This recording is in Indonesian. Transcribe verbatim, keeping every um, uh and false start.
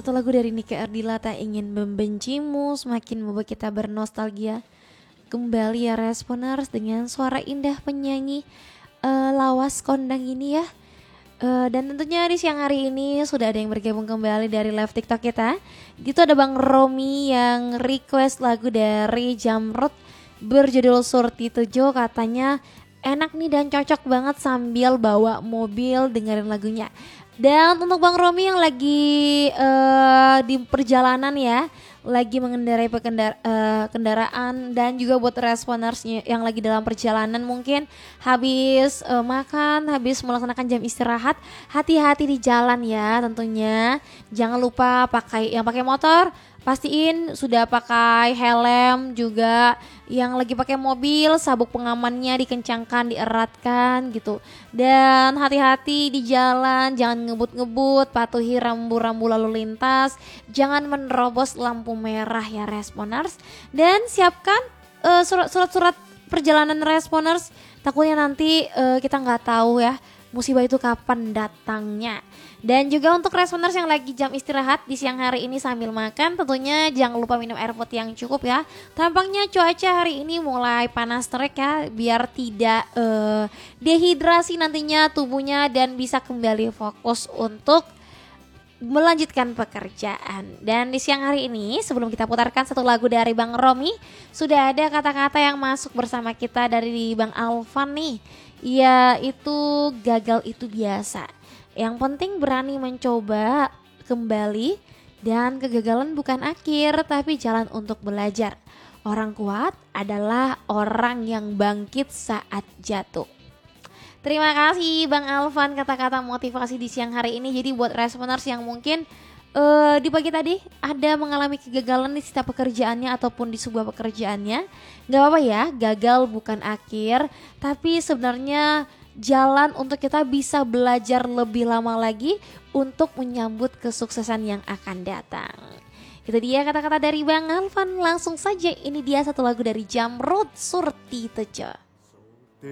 Satu lagu dari Nike Ardila, Tak Ingin Membencimu, semakin membuat kita bernostalgia kembali ya Responers dengan suara indah penyanyi uh, lawas kondang ini ya. Uh, dan tentunya di siang hari ini sudah ada yang bergabung kembali dari live TikTok kita. Gitu ada Bang Romi yang request lagu dari Jamrud berjudul Surti Tejo, katanya enak nih dan cocok banget sambil bawa mobil dengerin lagunya. Dan untuk Bang Romi yang lagi uh, di perjalanan ya, lagi mengendarai pekendara, uh, kendaraan, dan juga buat responers yang lagi dalam perjalanan mungkin habis uh, makan, habis melaksanakan jam istirahat, hati-hati di jalan ya tentunya. Jangan lupa pakai yang pakai motor, pastiin sudah pakai helm juga. Yang lagi pakai mobil, sabuk pengamannya dikencangkan, dieratkan gitu. Dan hati-hati di jalan, jangan ngebut-ngebut, patuhi rambu-rambu lalu lintas, jangan menerobos lampu merah ya Responers. Dan siapkan uh, surat-surat perjalanan Responers, takutnya nanti uh, kita nggak tahu ya musibah itu kapan datangnya. Dan juga untuk Responers yang lagi jam istirahat di siang hari ini sambil makan, tentunya jangan lupa minum air putih yang cukup ya. Tampaknya cuaca hari ini mulai panas terik ya, biar tidak uh, dehidrasi nantinya tubuhnya dan bisa kembali fokus untuk melanjutkan pekerjaan. Dan di siang hari ini sebelum kita putarkan satu lagu dari Bang Romi, sudah ada kata-kata yang masuk bersama kita dari Bang Alvan nih. Ya itu gagal itu biasa. Yang penting berani mencoba kembali, dan kegagalan bukan akhir tapi jalan untuk belajar. Orang kuat adalah orang yang bangkit saat jatuh. Terima kasih Bang Alvan kata-kata motivasi di siang hari ini. Jadi buat Responers yang mungkin uh, di pagi tadi ada mengalami kegagalan di setiap pekerjaannya ataupun di sebuah pekerjaannya, gak apa-apa ya, gagal bukan akhir, tapi sebenarnya jalan untuk kita bisa belajar lebih lama lagi untuk menyambut kesuksesan yang akan datang. Itu dia kata-kata dari Bang Alvan. Langsung saja ini dia satu lagu dari Jamrud, Surti Tejo.